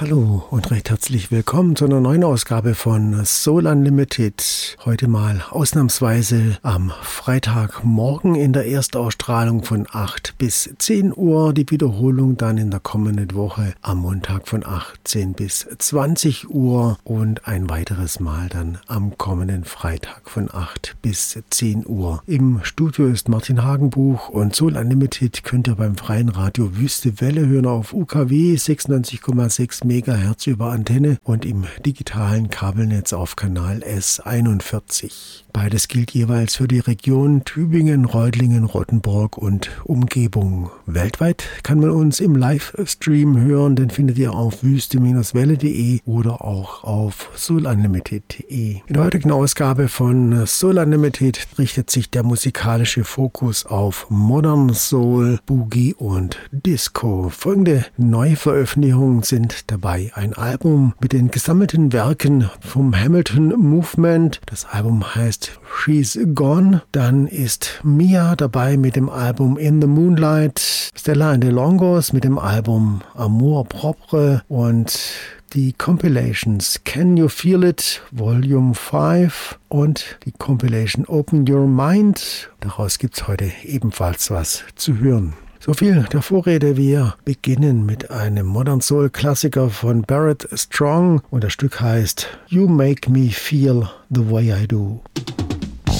Hallo und recht herzlich willkommen zu einer neuen Ausgabe von Soul Unlimited. Heute mal ausnahmsweise am Freitagmorgen in der Erstausstrahlung von 8 bis 10 Uhr. Die Wiederholung dann in der kommenden Woche am Montag von 18 bis 20 Uhr und ein weiteres Mal dann am kommenden Freitag von 8 bis 10 Uhr. Im Studio ist Martin Hagenbuch und Soul Unlimited könnt ihr beim freien Radio Wüste Welle hören auf UKW 96,6 MHz über Antenne und im digitalen Kabelnetz auf Kanal S41. Beides gilt jeweils für die Region Tübingen, Reutlingen, Rottenburg und Umgebung. Weltweit kann man uns im Livestream hören, den findet ihr auf wüste-welle.de oder auch auf soulunlimited.de. In der heutigen Ausgabe von Soul Unlimited richtet sich der musikalische Fokus auf Modern Soul, Boogie und Disco. Folgende Neuveröffentlichungen sind dabei: ein Album mit den gesammelten Werken vom Hamilton Movement. Das Album heißt She's Gone. Dann ist Mia dabei mit dem Album In the Moonlight, Stella and the Longos mit dem Album Amour Propre und die Compilations Can You Feel It Volume 5 und die Compilation Open Your Mind. Daraus gibt's heute ebenfalls was zu hören. So viel der Vorrede. Wir beginnen mit einem Modern Soul Klassiker von Barrett Strong und das Stück heißt You Make Me Feel the Way I Do.